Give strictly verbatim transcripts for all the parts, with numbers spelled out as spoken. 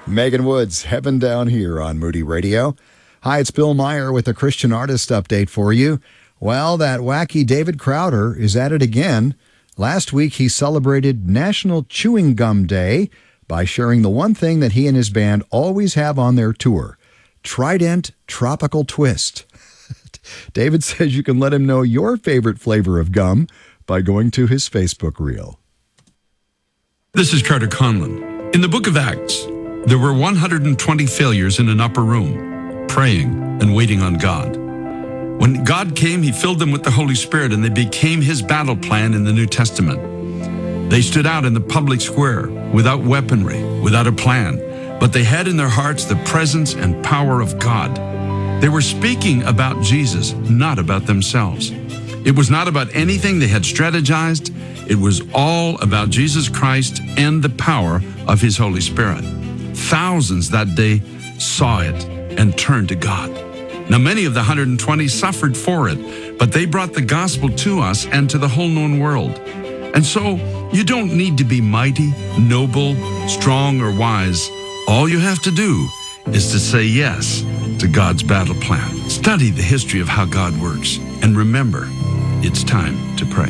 Megan Woods, Heaven Down Here on Moody Radio. Hi, it's Bill Meyer with a Christian artist update for you. Well, that wacky David Crowder is at it again. Last week, he celebrated National Chewing Gum Day by sharing the one thing that he and his band always have on their tour, Trident Tropical Twist. David says you can let him know your favorite flavor of gum by going to his Facebook reel. This is Carter Conlon. In the book of Acts, there were one hundred twenty failures in an upper room, praying and waiting on God. When God came, he filled them with the Holy Spirit, and they became his battle plan in the New Testament. They stood out in the public square without weaponry, without a plan, but they had in their hearts the presence and power of God. They were speaking about Jesus, not about themselves. It was not about anything they had strategized. It was all about Jesus Christ and the power of his Holy Spirit. Thousands that day saw it and turned to God. Now, many of the one hundred twenty suffered for it, but they brought the gospel to us and to the whole known world. And so, you don't need to be mighty, noble, strong, or wise. All you have to do is to say yes to God's battle plan. Study the history of how God works, and remember, it's time to pray.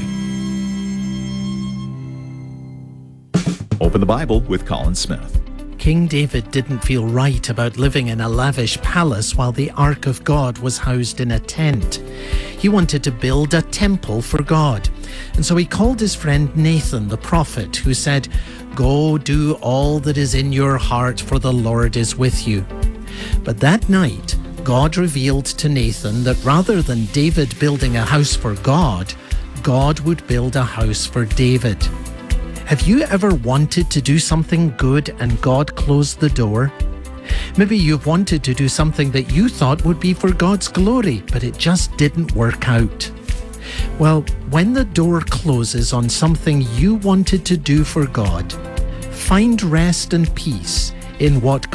Open the Bible with Colin Smith. King David didn't feel right about living in a lavish palace while the Ark of God was housed in a tent. He wanted to build a temple for God. And so he called his friend Nathan the prophet, who said, "Go do all that is in your heart, for the Lord is with you." But that night, God revealed to Nathan that rather than David building a house for God, God would build a house for David. Have you ever wanted to do something good and God closed the door? Maybe you've wanted to do something that you thought would be for God's glory, but it just didn't work out. Well, when the door closes on something you wanted to do for God, find rest and peace in what